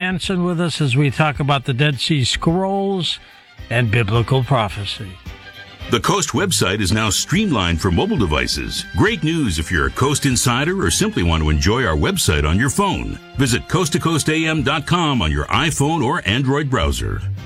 Hansen with us as we talk about the Dead Sea Scrolls and biblical prophecy. The Coast website is now streamlined for mobile devices. Great news if you're a Coast insider or simply want to enjoy our website on your phone. Visit coasttocoastam.com on your iPhone or Android browser.